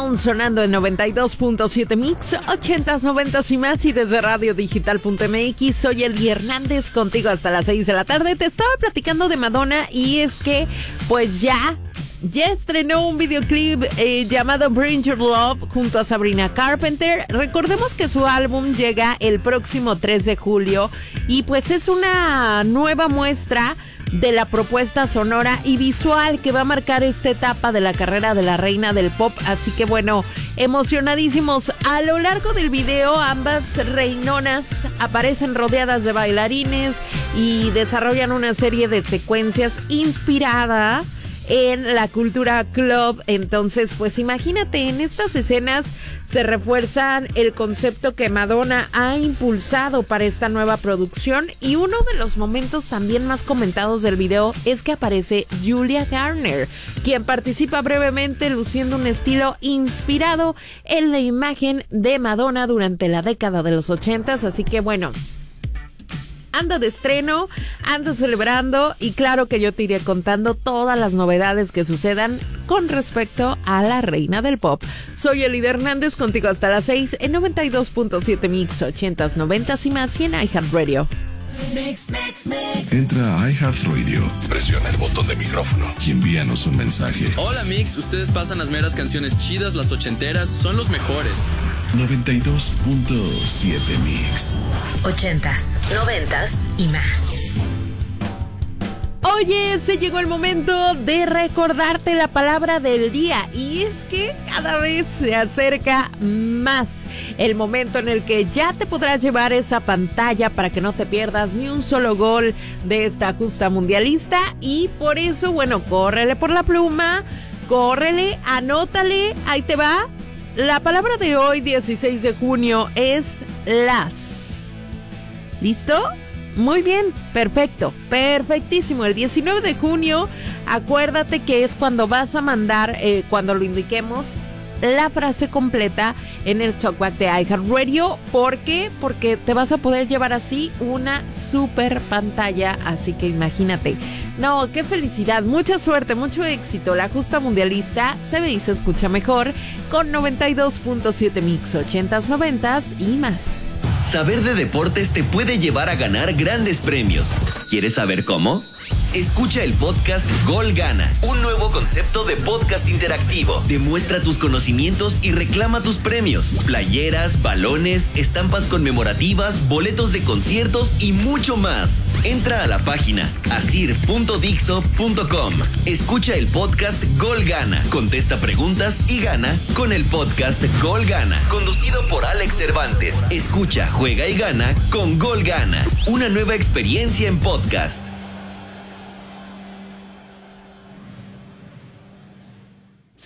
Down sonando en 92.7 Mix, 80s, 90s y más, y desde radiodigital.mx. Soy Eli Hernández, contigo hasta las 6 de la tarde. Te estaba platicando de Madonna y es que pues ya estrenó un videoclip llamado Bring Your Love junto a Sabrina Carpenter. Recordemos que su álbum llega el próximo 3 de julio y pues es una nueva muestra de la propuesta sonora y visual que va a marcar esta etapa de la carrera de la reina del pop. Así que bueno, emocionadísimos. A lo largo del video, ambas reinonas aparecen rodeadas de bailarines y desarrollan una serie de secuencias inspirada en la cultura club. Entonces, pues imagínate, en estas escenas se refuerzan el concepto que Madonna ha impulsado para esta nueva producción, y uno de los momentos también más comentados del video es que aparece Julia Garner, quien participa brevemente luciendo un estilo inspirado en la imagen de Madonna durante la década de los 80s. Así que bueno, anda de estreno, anda celebrando, y claro que yo te iré contando todas las novedades que sucedan con respecto a la reina del pop. Soy Eli Hernández, contigo hasta las 6 en 92.7 Mix, 80s, 90s y más, y en iHeartRadio. Entra a iHeartRadio, presiona el botón de micrófono y envíanos un mensaje. Hola Mix, ustedes pasan las meras canciones chidas, las ochenteras, son los mejores. 92.7 Mix. 80s, 90s y más. Oye, se llegó el momento de recordarte la palabra del día, y es que cada vez se acerca más el momento en el que ya te podrás llevar esa pantalla para que no te pierdas ni un solo gol de esta justa mundialista. Y por eso, bueno, córrele por la pluma, córrele, anótale, ahí te va. La palabra de hoy, 16 de junio, es las. ¿Listo? Muy bien, perfecto, perfectísimo. El 19 de junio, acuérdate que es cuando vas a mandar, cuando lo indiquemos, la frase completa en el Talkback de iHeartRadio. ¿Por qué? Porque te vas a poder llevar así una super pantalla, así que imagínate. No, qué felicidad, mucha suerte, mucho éxito. La justa mundialista se ve y se escucha mejor con 92.7 Mix, 80s, 90s y más. Saber de deportes te puede llevar a ganar grandes premios. ¿Quieres saber cómo? Escucha el podcast Gol Gana, un nuevo concepto de podcast interactivo. Demuestra tus conocimientos y reclama tus premios. Playeras, balones, estampas conmemorativas, boletos de conciertos y mucho más. Entra a la página asir.dixo.com. Escucha el podcast Gol Gana, contesta preguntas y gana con el podcast Gol Gana, conducido por Alex Cervantes. Escucha, juega y gana con Gol Gana, una nueva experiencia en podcast.